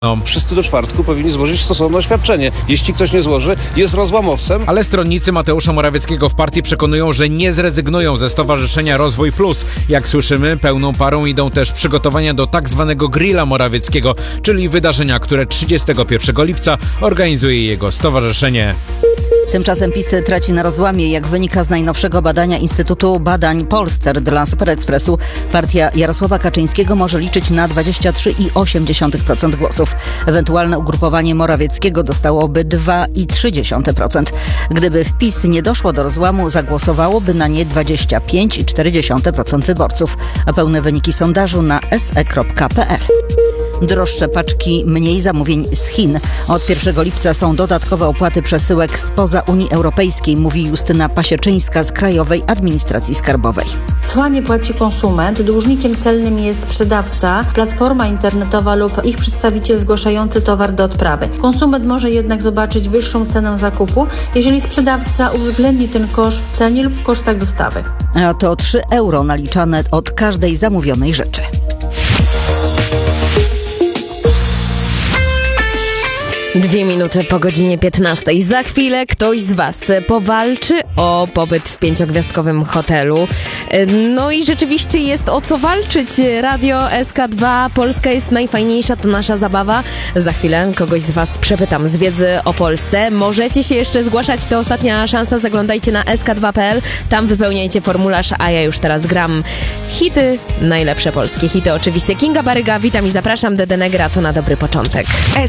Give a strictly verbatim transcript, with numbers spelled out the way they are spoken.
No. Wszyscy do czwartku powinni złożyć stosowne oświadczenie. Jeśli ktoś nie złoży, jest rozłamowcem. Ale stronnicy Mateusza Morawieckiego w partii przekonują, że nie zrezygnują ze Stowarzyszenia Rozwój Plus. Jak słyszymy, pełną parą idą też przygotowania do tak zwanego grilla Morawieckiego, czyli wydarzenia, które trzydziestego pierwszego lipca organizuje jego stowarzyszenie. Tymczasem PiS traci na rozłamie. Jak wynika z najnowszego badania Instytutu Badań Polster dla Superekspresu, partia Jarosława Kaczyńskiego może liczyć na dwadzieścia trzy przecinek osiem procent głosów. Ewentualne ugrupowanie Morawieckiego dostałoby dwa przecinek trzy procent. Gdyby w PiS nie doszło do rozłamu, zagłosowałoby na nie dwadzieścia pięć przecinek cztery procent wyborców. A pełne wyniki sondażu na es e kropka pe el. Droższe paczki, mniej zamówień z Chin. Od pierwszego lipca są dodatkowe opłaty przesyłek spoza Unii Europejskiej, mówi Justyna Pasieczyńska z Krajowej Administracji Skarbowej. Cła nie płaci konsument, dłużnikiem celnym jest sprzedawca, platforma internetowa lub ich przedstawiciel zgłaszający towar do odprawy. Konsument może jednak zobaczyć wyższą cenę zakupu, jeżeli sprzedawca uwzględni ten koszt w cenie lub w kosztach dostawy. A to trzy euro naliczane od każdej zamówionej rzeczy. Dwie minuty po godzinie piętnastej. Za chwilę ktoś z Was powalczy o pobyt w pięciogwiazdkowym hotelu. No i rzeczywiście jest o co walczyć. Radio S K dwa, Polska jest najfajniejsza, to nasza zabawa. Za chwilę kogoś z Was przepytam z wiedzy o Polsce. Możecie się jeszcze zgłaszać, to ostatnia szansa. Zaglądajcie na es ka dwa kropka pe el, tam wypełniajcie formularz, a ja już teraz gram hity, najlepsze polskie hity oczywiście. Kinga Baryga, witam i zapraszam. Dede Negra, to na dobry początek.